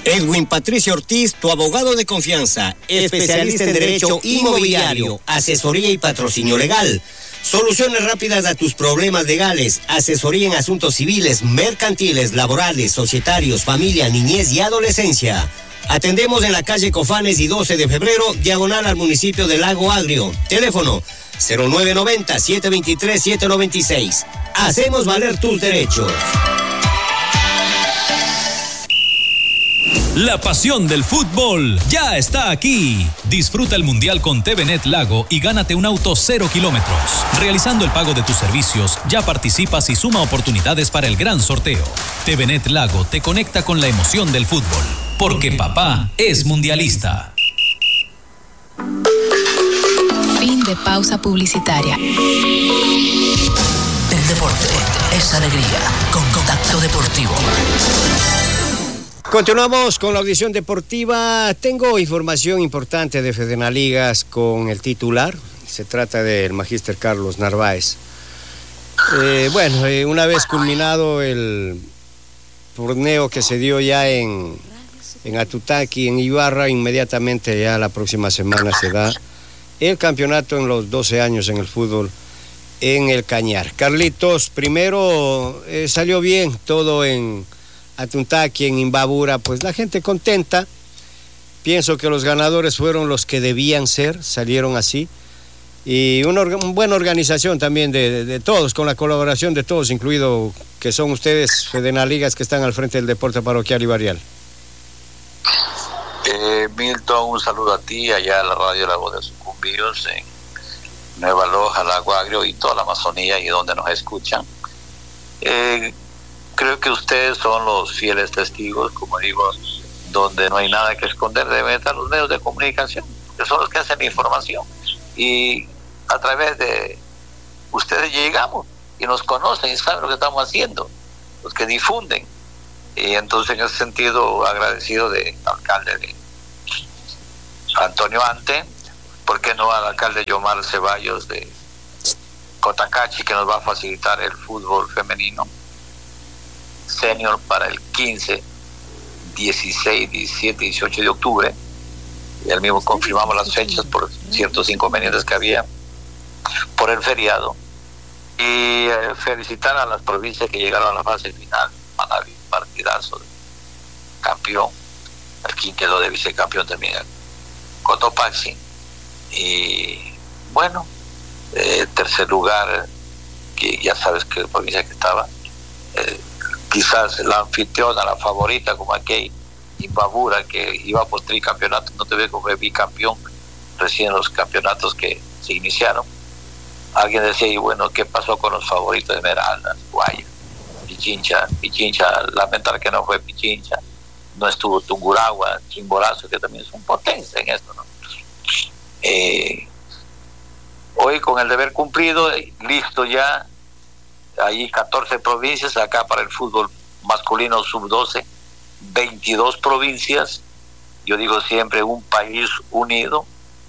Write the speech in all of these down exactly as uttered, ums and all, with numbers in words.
Edwin Patricio Ortiz, tu abogado de confianza, especialista en derecho inmobiliario, asesoría y patrocinio legal. Soluciones rápidas a tus problemas legales, asesoría en asuntos civiles, mercantiles, laborales, societarios, familia, niñez y adolescencia. Atendemos en la calle Cofanes y doce de febrero, diagonal al municipio de Lago Agrio. Teléfono cero nueve nueve cero, siete dos tres, siete nueve seis. Hacemos valer tus derechos. La pasión del fútbol ya está aquí. Disfruta el Mundial con T V Net Lago y gánate un auto cero kilómetros. Realizando el pago de tus servicios, ya participas y suma oportunidades para el gran sorteo. T V Net Lago te conecta con la emoción del fútbol, porque papá es mundialista. Fin de pausa publicitaria. El deporte es alegría con Contacto Deportivo. Continuamos con la audición deportiva. Tengo información importante de Fedenaligas con el titular. Se trata del magíster Carlos Narváez. Eh, bueno, eh, una vez culminado el torneo que se dio ya en, en Atutaki, en Ibarra, inmediatamente ya la próxima semana se da el campeonato en los doce años en el fútbol en el Cañar. Carlitos, primero eh, salió bien todo en Atuntaqui, en Imbabura, pues la gente contenta. Pienso que los ganadores fueron los que debían ser, salieron así. Y una, una buena organización también de, de, de todos, con la colaboración de todos, incluido que son ustedes, Fedenaligas, que están al frente del deporte parroquial y barrial. Eh, Milton, un saludo a ti, allá a la radio La Voz de Sucumbíos, en Nueva Loja, Lago Agrio y toda la Amazonía y donde nos escuchan. Eh, Creo que ustedes son los fieles testigos, como digo, donde no hay nada que esconder, deben estar los medios de comunicación, que son los que hacen la información. Y a través de ustedes llegamos y nos conocen y saben lo que estamos haciendo, los que difunden. Y entonces, en ese sentido, agradecido del alcalde de Antonio Ante, ¿por qué no al alcalde Yomar Ceballos de Cotacachi, que nos va a facilitar el fútbol femenino senior para el quince, dieciséis, diecisiete, dieciocho de octubre? Y al mismo confirmamos las fechas por ciertos inconvenientes que había por el feriado. Y eh, felicitar a las provincias que llegaron a la fase final. Manaví, partidazo de campeón. Aquí quedó de vicecampeón también Cotopaxi. Y bueno, eh, tercer lugar, que ya sabes que provincia que estaba, eh, quizás la anfitriona, la favorita, como aquí Imbabura, que iba por tricampeonato, no te veo como bicampeón recién los campeonatos que se iniciaron. Alguien decía, y bueno, ¿qué pasó con los favoritos? Esmeraldas, Guaya, Pichincha, Pichincha, lamentar que no fue Pichincha, no estuvo Tungurahua, Chimborazo, que también son potencia en esto, ¿no? Eh, hoy con el deber cumplido, listo ya. Hay catorce provincias acá para el fútbol masculino sub doce, veintidós provincias. Yo digo siempre, un país unido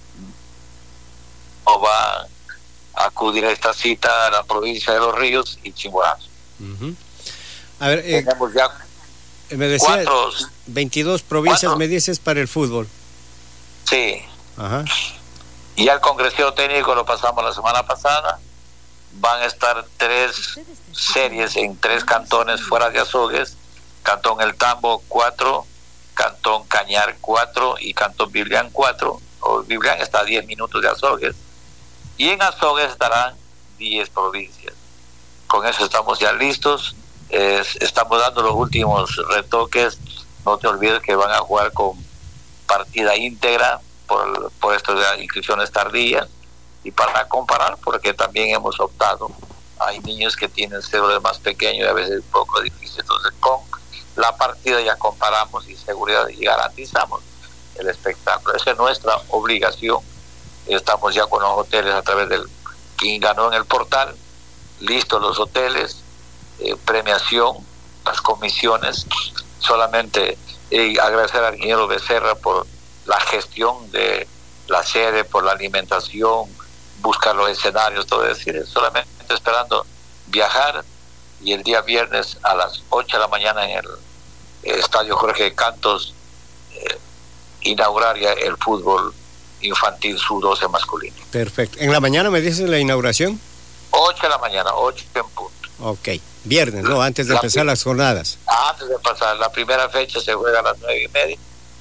o va a acudir a esta cita a la provincia de Los Ríos y Chimborazo. Uh-huh. A ver, eh, tenemos ya me decía, cuatro, veintidós provincias, cuatro. Me dices, para el fútbol. Sí. Ajá. Y al congreso técnico lo pasamos la semana pasada. Van a estar tres series en tres cantones fuera de Azogues: Cantón El Tambo cuatro, Cantón Cañar cuatro y Cantón Biblián cuatro. O Biblián está a diez minutos de Azogues. Y en Azogues estarán diez provincias. Con eso estamos ya listos. Eh, estamos dando los últimos retoques. No te olvides que van a jugar con partida íntegra por, por estas inscripciones tardías. Y para comparar, porque también hemos optado, hay niños que tienen cédulas más pequeños y a veces es un poco difícil, entonces con la partida ya comparamos y seguridad y garantizamos el espectáculo. Esa es nuestra obligación. Estamos ya con los hoteles a través del quien ganó en el portal, listos los hoteles, eh, premiación, las comisiones. Solamente eh, agradecer al ingeniero Becerra por la gestión de la sede, por la alimentación, buscar los escenarios, todo es decir, solamente esperando viajar. Y el día viernes a las ocho de la mañana en el Estadio Jorge Cantos eh, inaugurar ya el fútbol infantil sub doce masculino. Perfecto. ¿En la mañana me dices la inauguración? ocho de la mañana, ocho en punto. Ok. Viernes, ¿no? Antes de la, empezar las jornadas. Antes de pasar. La primera fecha se juega a las nueve y media.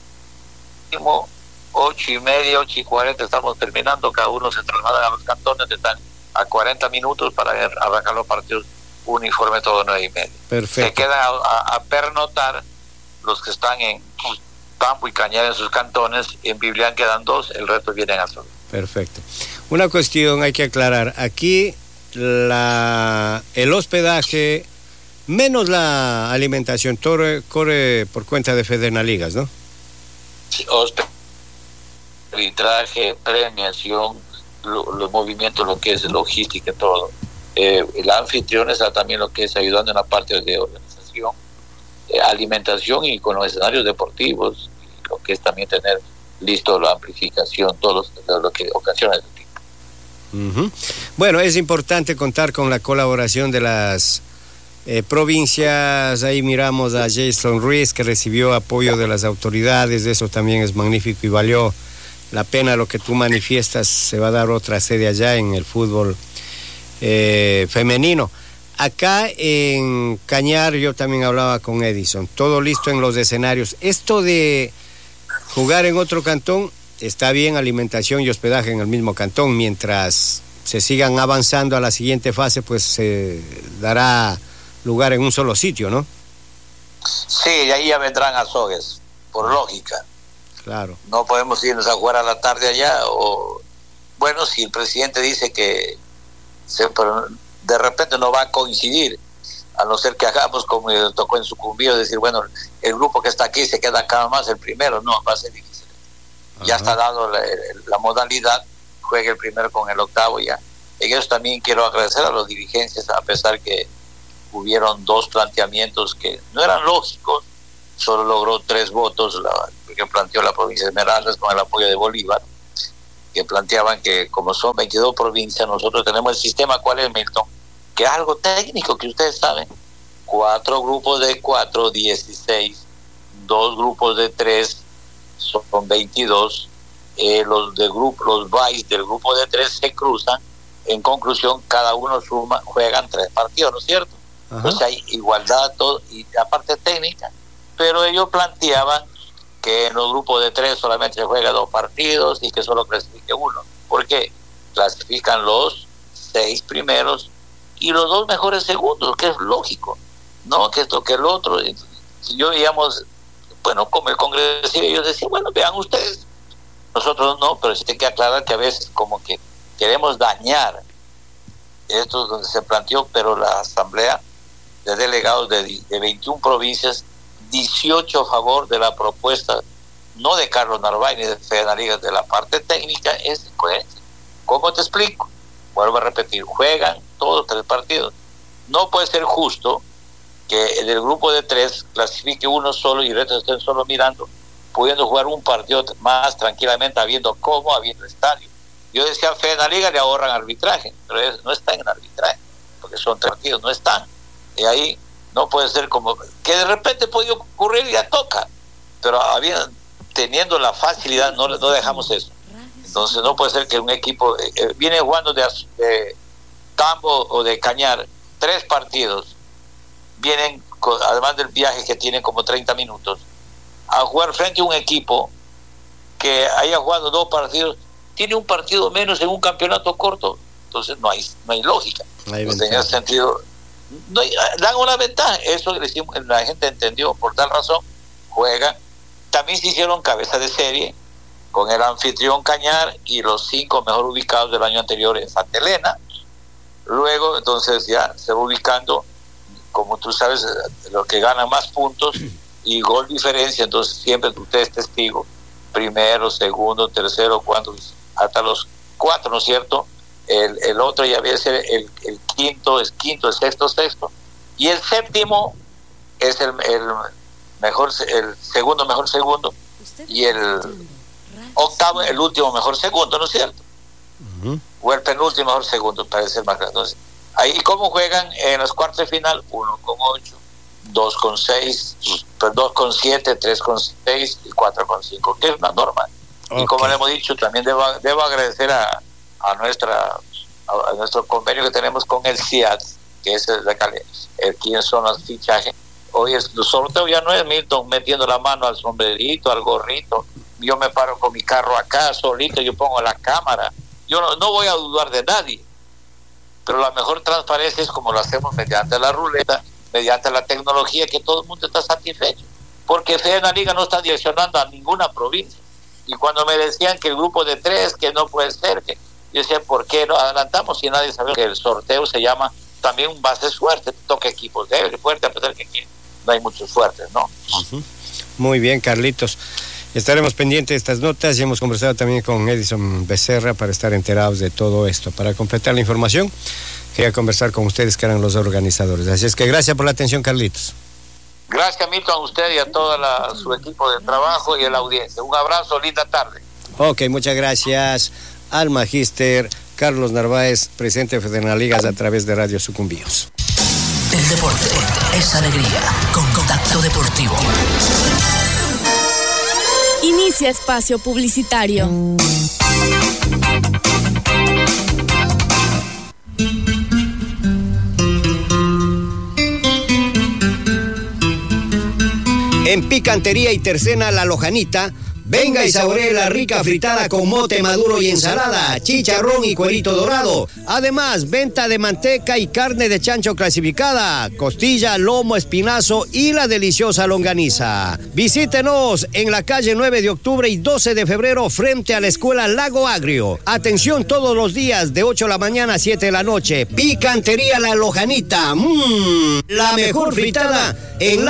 Ocho y media, ocho y cuarenta estamos terminando. Cada uno se traslada a los cantones, están a cuarenta minutos para arrancar los partidos. Uniforme todo nueve y media. Perfecto. Se quedan a, a, a pernotar los que están en Pampo y Cañar en sus cantones. En Biblián quedan dos, el resto vienen a Sol. Perfecto. Una cuestión hay que aclarar. Aquí la el hospedaje menos la alimentación corre, corre por cuenta de Federnaligas, ¿no? Sí, hospedaje, arbitraje, premiación, lo, los movimientos, lo que es logística, todo. Eh, el anfitrión está también lo que es ayudando en la parte de organización, eh, alimentación y con los escenarios deportivos, lo que es también tener listo la amplificación, todos los, lo que ocasiones de tipo. Uh-huh. Bueno, es importante contar con la colaboración de las eh, provincias. Ahí miramos a Jason Ruiz, que recibió apoyo de las autoridades. Eso también es magnífico y valió la pena lo que tú manifiestas. Se va a dar otra sede allá en el fútbol Eh, femenino. Acá en Cañar yo también hablaba con Edison, todo listo en los escenarios. Esto de jugar en otro cantón está bien, alimentación y hospedaje en el mismo cantón. Mientras se sigan avanzando a la siguiente fase, pues se dará lugar en un solo sitio, ¿no? Sí, y ahí ya vendrán azogues, por lógica. Claro. No podemos irnos a jugar a la tarde allá, o bueno, si el presidente dice que se, pero de repente no va a coincidir, a no ser que hagamos como le tocó en Sucumbíos, decir, bueno, el grupo que está aquí se queda acá más el primero. No, va a ser difícil. Ajá. Ya está dado la, la modalidad, juegue el primero con el octavo ya. En eso también quiero agradecer a los dirigentes, a pesar que hubieron dos planteamientos que no eran lógicos, solo logró tres votos, la, que planteó la provincia de Esmeraldas con el apoyo de Bolívar, que planteaban que como son veintidós provincias, nosotros tenemos el sistema, ¿cuál es, Milton? Que es algo técnico que ustedes saben, cuatro grupos de cuatro, dieciséis, dos grupos de tres, son veintidós, eh, los de grupo, los vice del grupo de tres se cruzan, en conclusión cada uno suma, juegan tres partidos, ¿no es cierto? Ajá. Entonces hay igualdad, todo, y aparte técnica, pero ellos planteaban que en los grupos de tres solamente se juega dos partidos y que solo clasifique uno. ¿Por qué? Clasifican los seis primeros y los dos mejores segundos, que es lógico, no que esto que el otro. Si yo veíamos, bueno, como el Congreso, ellos decían, bueno, vean ustedes, nosotros no, pero sí hay que aclarar que a veces como que queremos dañar. Esto es donde se planteó, pero la asamblea de delegados de, de veintiuna provincias, dieciocho a favor de la propuesta, no de Carlos Narváez ni de Federnaligas, de la parte técnica, es incoherencia. ¿Cómo te explico? Vuelvo a repetir, juegan todos tres partidos. No puede ser justo que del grupo de tres clasifique uno solo y el resto estén solo mirando, pudiendo jugar un partido más tranquilamente, habiendo cómo, habiendo estadio. Yo decía, Federnaligas le ahorran arbitraje, pero es, no están en arbitraje, porque son tres partidos, no están. Y ahí no puede ser como que de repente puede ocurrir y ya toca, pero había, teniendo la facilidad no, no dejamos eso. Entonces no puede ser que un equipo eh, viene jugando de, de Tambo o de Cañar tres partidos, vienen con, además del viaje que tienen como treinta minutos, a jugar frente a un equipo que haya jugado dos partidos, tiene un partido menos en un campeonato corto. Entonces no hay no hay lógica. No hay en ese sentido no hay, dan una ventaja. Eso la gente entendió. Por tal razón juegan. También se hicieron cabeza de serie con el anfitrión Cañar y los cinco mejor ubicados del año anterior en Santa Elena. Luego entonces ya se va ubicando, como tú sabes, los que ganan más puntos y gol diferencia. Entonces siempre usted es testigo, primero, segundo, tercero, cuarto, hasta los cuatro, ¿no es cierto? El, el otro ya viene a ser el, el quinto, el quinto, el sexto, sexto, y el séptimo es el, el mejor, el segundo mejor segundo, y el octavo el último mejor segundo, ¿no es cierto? Uh-huh. O el penúltimo mejor segundo, para ser más grande. Entonces, ahí cómo juegan en los cuartos de final, uno con ocho, dos coma seis, dos coma siete, tres coma seis y cuatro coma cinco, que es una norma. Okay. Y como le hemos dicho, también debo, debo agradecer a, a nuestra a nuestro convenio que tenemos con el C I A D, que es el, el quién son los fichajes. Hoy es, el sorteo ya no es Milton metiendo la mano al sombrerito, al gorrito. Yo me paro con mi carro acá solito, yo pongo la cámara. Yo no, no voy a dudar de nadie, pero la mejor transparencia es como lo hacemos mediante la ruleta, mediante la tecnología, que todo el mundo está satisfecho, porque FEDENALIGA no está direccionando a ninguna provincia. Y cuando me decían que el grupo de tres, que no puede ser, que yo decía, ¿por qué no adelantamos? Y nadie sabe que el sorteo se llama también un base suerte, toca equipos débiles, fuertes, a pesar que aquí no hay muchos fuertes, ¿no? Uh-huh. Muy bien, Carlitos. Estaremos pendientes de estas notas y hemos conversado también con Edison Becerra para estar enterados de todo esto. Para completar la información, quería conversar con ustedes que eran los organizadores. Así es que gracias por la atención, Carlitos. Gracias, Milton, a usted y a todo la, su equipo de trabajo y a la audiencia. Un abrazo, linda tarde. Ok, muchas gracias al magíster Carlos Narváez, presidente de FEDENALIGAS a través de Radio Sucumbíos. El deporte es alegría, con Contacto Deportivo. Inicia espacio publicitario. En Picantería y Tercena La Lojanita, venga y saboree la rica fritada con mote maduro y ensalada, chicharrón y cuerito dorado. Además, venta de manteca y carne de chancho clasificada, costilla, lomo, espinazo y la deliciosa longaniza. Visítenos en la calle nueve de octubre y doce de febrero frente a la escuela Lago Agrio. Atención todos los días de ocho de la mañana a siete de la noche. Picantería La Lojanita. Mmm, la mejor fritada en la